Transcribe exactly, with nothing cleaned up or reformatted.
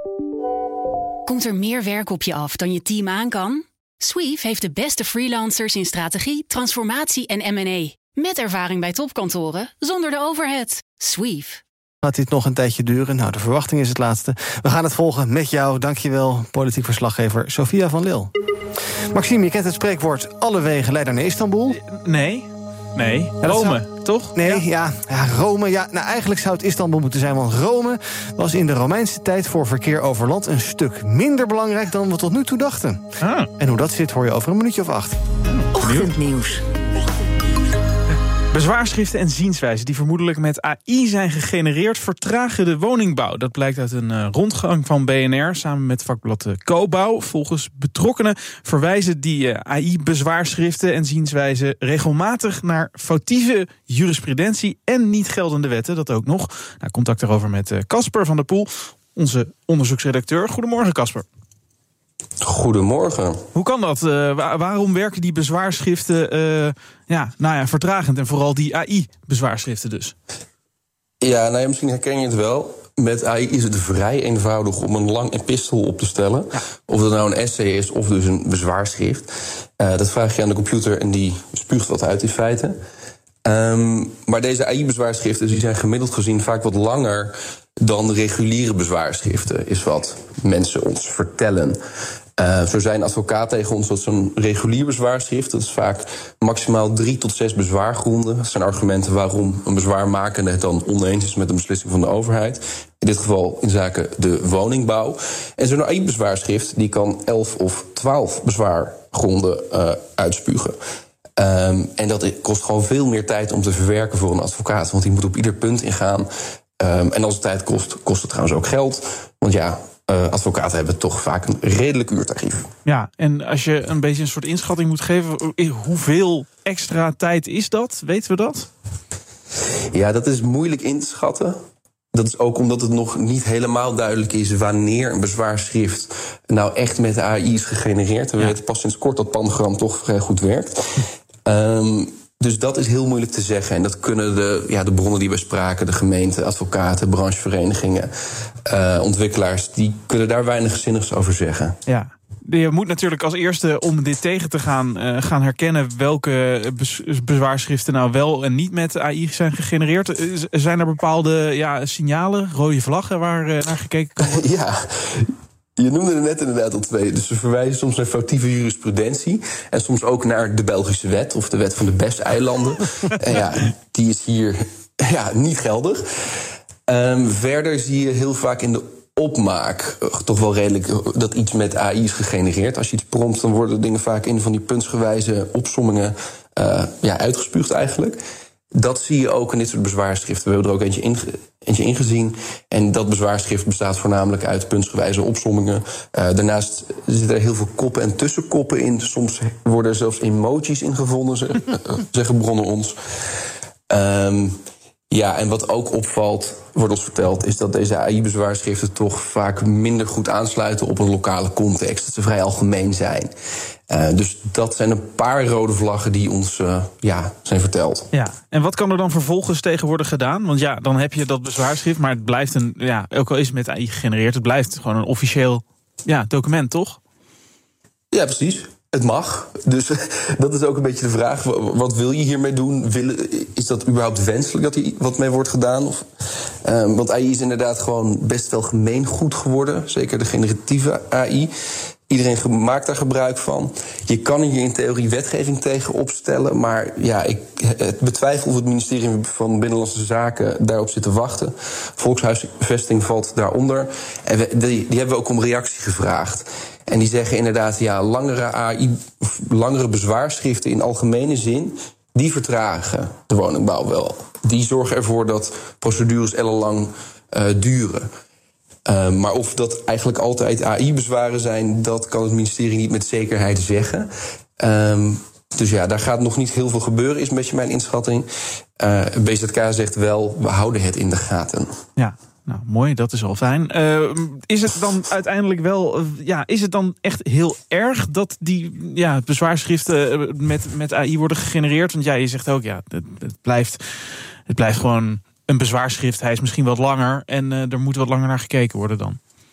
Komt er meer werk op je af dan je team aan kan? Sweef heeft de beste freelancers in strategie, transformatie en M en A. Met ervaring bij topkantoren, zonder de overhead. Sweef. Gaat dit nog een tijdje duren? Nou, de verwachting is het laatste. We gaan het volgen met jou. Dankjewel, politiek verslaggever Sophia van Lil. Maxime, je kent het spreekwoord alle wegen leiden naar Istanbul? Nee. Nee, ja, Rome, zou... toch? Nee, ja. Ja, ja, Rome. Ja, nou, eigenlijk zou het Istanbul moeten zijn, want Rome was in de Romeinse tijd voor verkeer over land een stuk minder belangrijk dan we tot nu toe dachten. Ah. En hoe dat zit hoor je over een minuutje of acht. Ochtendnieuws. Bezwaarschriften en zienswijzen die vermoedelijk met A I zijn gegenereerd vertragen de woningbouw. Dat blijkt uit een uh, rondgang van B N R samen met vakblad Cobouw. Volgens betrokkenen verwijzen die uh, A I-bezwaarschriften en zienswijzen regelmatig naar foutieve jurisprudentie en niet geldende wetten. Dat ook nog. Nou, contact daarover met Casper uh, van der Poel, onze onderzoeksredacteur. Goedemorgen, Casper. Goedemorgen. Hoe kan dat? Uh, waar, waarom werken die bezwaarschriften uh, ja, nou ja, vertragend en vooral die A I-bezwaarschriften dus? Ja, nou ja, misschien herken je het wel. Met A I is het vrij eenvoudig om een lang epistel op te stellen. Ja. Of dat nou een essay is of dus een bezwaarschrift. Uh, dat vraag je aan de computer en die spuugt wat uit in feite. Um, maar deze A I-bezwaarschriften die zijn gemiddeld gezien vaak wat langer dan reguliere bezwaarschriften, is wat mensen ons vertellen. Uh, zo zijn advocaat tegen ons dat zo'n regulier bezwaarschrift, dat is vaak maximaal drie tot zes bezwaargronden. Dat zijn argumenten waarom een bezwaarmakende het dan oneens is met een beslissing van de overheid. In dit geval in zaken de woningbouw. En zo'n A I-bezwaarschrift die kan elf of twaalf bezwaargronden uh, uitspugen. Um, en dat kost gewoon veel meer tijd om te verwerken voor een advocaat. Want die moet op ieder punt ingaan. Um, en als het tijd kost, kost het trouwens ook geld. Want ja, uh, advocaten hebben toch vaak een redelijk uurtarief. Ja, en als je een beetje een soort inschatting moet geven, hoeveel extra tijd is dat? Weten we dat? Ja, dat is moeilijk in te schatten. Dat is ook omdat het nog niet helemaal duidelijk is wanneer een bezwaarschrift nou echt met de A I is gegenereerd. We ja. weten pas sinds kort dat Pangram toch vrij goed werkt. Um, dus dat is heel moeilijk te zeggen. En dat kunnen de, ja, de bronnen die we spraken, de gemeente, advocaten, brancheverenigingen, uh, ontwikkelaars, die kunnen daar weinig zinnigs over zeggen. Ja. Je moet natuurlijk als eerste, om dit tegen te gaan, uh, gaan herkennen welke bez- bezwaarschriften nou wel en niet met A I zijn gegenereerd. Zijn er bepaalde ja, signalen, rode vlaggen waar uh, naar gekeken kan worden? Ja. Je noemde er net inderdaad al twee. Dus we verwijzen soms naar foutieve jurisprudentie. En soms ook naar de Belgische wet, of de wet van de Bes-eilanden. En ja, die is hier ja, niet geldig. Um, verder zie je heel vaak in de opmaak uh, toch wel redelijk dat iets met A I is gegenereerd. Als je iets prompt, dan worden dingen vaak in van die puntsgewijze opsommingen uh, ja, uitgespuugd eigenlijk. Dat zie je ook in dit soort bezwaarschriften. We hebben er ook eentje, inge- eentje ingezien. En dat bezwaarschrift bestaat voornamelijk uit puntsgewijze opsommingen. Uh, daarnaast zitten er heel veel koppen en tussenkoppen in. Soms worden er zelfs emojis in gevonden, zeg, zeggen bronnen ons. Um, ja, en wat ook opvalt, wordt ons verteld, is dat deze A I-bezwaarschriften toch vaak minder goed aansluiten op een lokale context. Dat ze vrij algemeen zijn. Uh, dus dat zijn een paar rode vlaggen die ons uh, ja, zijn verteld. Ja, en wat kan er dan vervolgens tegen worden gedaan? Want ja, dan heb je dat bezwaarschrift, maar het blijft een, ja, ook al is het met A I gegenereerd, het blijft gewoon een officieel ja, document, toch? Ja, precies. Het mag. Dus dat is ook een beetje de vraag. Wat wil je hiermee doen? Is dat überhaupt wenselijk dat hier wat mee wordt gedaan? Of, um, want A I is inderdaad gewoon best wel gemeengoed geworden. Zeker de generatieve A I. Iedereen maakt daar gebruik van. Je kan hier in theorie wetgeving tegen opstellen. Maar ja, ik betwijfel of het ministerie van Binnenlandse Zaken daarop zit te wachten. Volkshuisvesting valt daaronder. En we, die, die hebben we ook om reactie gevraagd. En die zeggen inderdaad, ja, langere A I, of langere bezwaarschriften in algemene zin, die vertragen de woningbouw wel. Die zorgen ervoor dat procedures ellenlang uh, duren. Uh, maar of dat eigenlijk altijd A I-bezwaren zijn, dat kan het ministerie niet met zekerheid zeggen. Um, dus ja, daar gaat nog niet heel veel gebeuren, is een beetje mijn inschatting. Uh, B Z K zegt wel, we houden het in de gaten. Ja. Nou, mooi, dat is al fijn. Uh, is het dan uiteindelijk wel, uh, ja, is het dan echt heel erg dat die ja, bezwaarschriften met, met A I worden gegenereerd? Want ja, je zegt ook, ja, het, het, blijft, het blijft gewoon een bezwaarschrift. Hij is misschien wat langer en uh, er moet wat langer naar gekeken worden dan.